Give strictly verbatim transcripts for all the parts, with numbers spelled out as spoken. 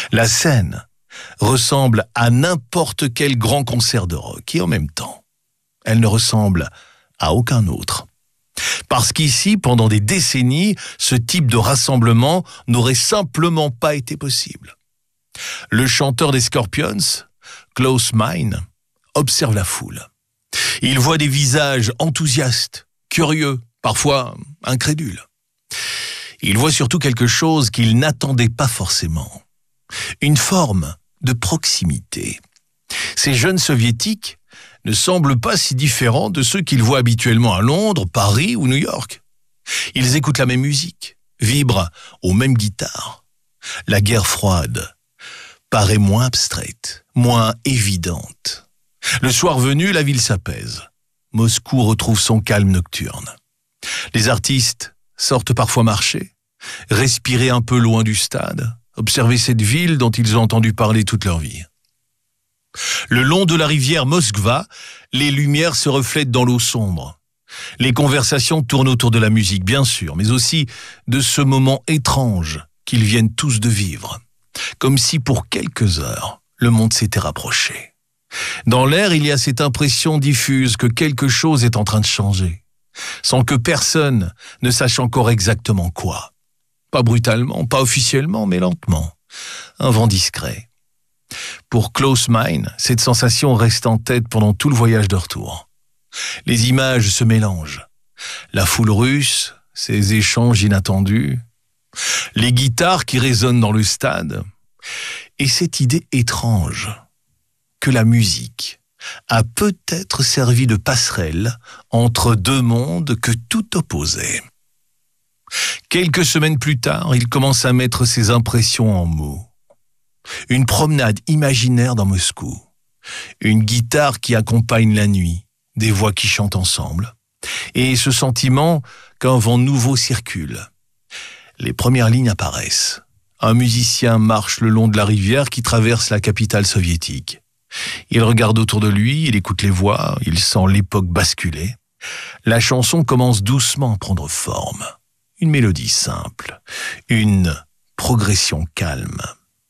La scène ressemble à n'importe quel grand concert de rock et en même temps, elle ne ressemble à aucun autre. Parce qu'ici, pendant des décennies, ce type de rassemblement n'aurait simplement pas été possible. Le chanteur des Scorpions, Klaus Meine, observe la foule. Il voit des visages enthousiastes, curieux, parfois incrédules. Il voit surtout quelque chose qu'il n'attendait pas forcément. Une forme de proximité. Ces jeunes soviétiques ne semblent pas si différents de ceux qu'il voit habituellement à Londres, Paris ou New York. Ils écoutent la même musique, vibrent aux mêmes guitares. La guerre froide paraît moins abstraite, moins évidente. Le soir venu, la ville s'apaise. Moscou retrouve son calme nocturne. Les artistes sortent parfois marcher, respirer un peu loin du stade, observer cette ville dont ils ont entendu parler toute leur vie. Le long de la rivière Moskva, les lumières se reflètent dans l'eau sombre. Les conversations tournent autour de la musique, bien sûr, mais aussi de ce moment étrange qu'ils viennent tous de vivre. Comme si pour quelques heures, le monde s'était rapproché. Dans l'air, il y a cette impression diffuse que quelque chose est en train de changer, sans que personne ne sache encore exactement quoi. Pas brutalement, pas officiellement, mais lentement. Un vent discret. Pour Klaus Meine, cette sensation reste en tête pendant tout le voyage de retour. Les images se mélangent. La foule russe, ces échanges inattendus, les guitares qui résonnent dans le stade, et cette idée étrange que la musique a peut-être servi de passerelle entre deux mondes que tout opposait. Quelques semaines plus tard, il commence à mettre ses impressions en mots. Une promenade imaginaire dans Moscou, une guitare qui accompagne la nuit, des voix qui chantent ensemble, et ce sentiment qu'un vent nouveau circule. Les premières lignes apparaissent. Un musicien marche le long de la rivière qui traverse la capitale soviétique. Il regarde autour de lui, il écoute les voix, il sent l'époque basculer. La chanson commence doucement à prendre forme. Une mélodie simple, une progression calme.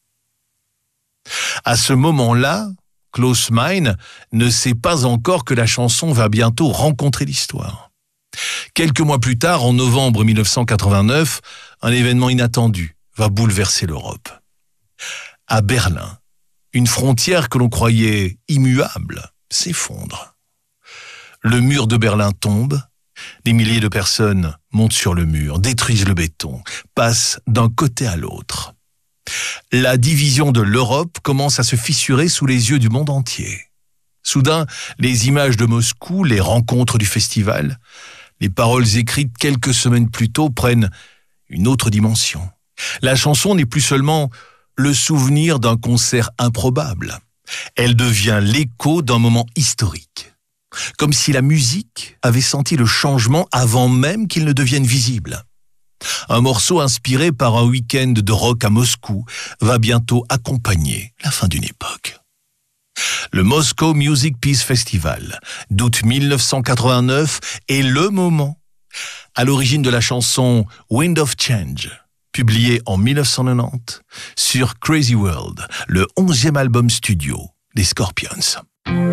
À ce moment-là, Klaus Meine ne sait pas encore que la chanson va bientôt rencontrer l'histoire. Quelques mois plus tard, en novembre mille neuf cent quatre-vingt-neuf, un événement inattendu va bouleverser l'Europe. À Berlin, une frontière que l'on croyait immuable s'effondre. Le mur de Berlin tombe, des milliers de personnes montent sur le mur, détruisent le béton, passent d'un côté à l'autre. La division de l'Europe commence à se fissurer sous les yeux du monde entier. Soudain, les images de Moscou, les rencontres du festival, les paroles écrites quelques semaines plus tôt prennent une autre dimension. La chanson n'est plus seulement le souvenir d'un concert improbable. Elle devient l'écho d'un moment historique. Comme si la musique avait senti le changement avant même qu'il ne devienne visible. Un morceau inspiré par un week-end de rock à Moscou va bientôt accompagner la fin d'une époque. Le Moscow Music Peace Festival d'août mille neuf cent quatre-vingt-neuf est le moment à l'origine de la chanson Wind of Change, publiée en mille neuf cent quatre-vingt-dix sur Crazy World, le onzième album studio des Scorpions.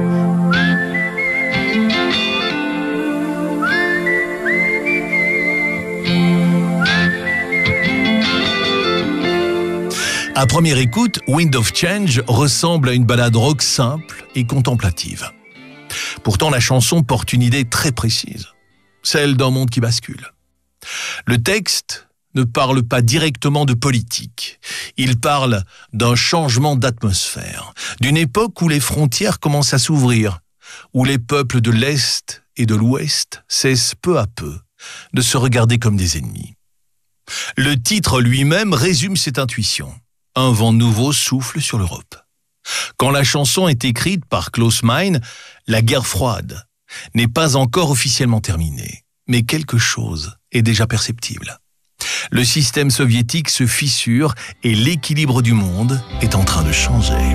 À première écoute, Wind of Change ressemble à une ballade rock simple et contemplative. Pourtant, la chanson porte une idée très précise, celle d'un monde qui bascule. Le texte ne parle pas directement de politique. Il parle d'un changement d'atmosphère, d'une époque où les frontières commencent à s'ouvrir, où les peuples de l'Est et de l'Ouest cessent peu à peu de se regarder comme des ennemis. Le titre lui-même résume cette intuition. Un vent nouveau souffle sur l'Europe. Quand la chanson est écrite par Klaus Meine, la guerre froide n'est pas encore officiellement terminée, mais quelque chose est déjà perceptible. Le système soviétique se fissure et l'équilibre du monde est en train de changer.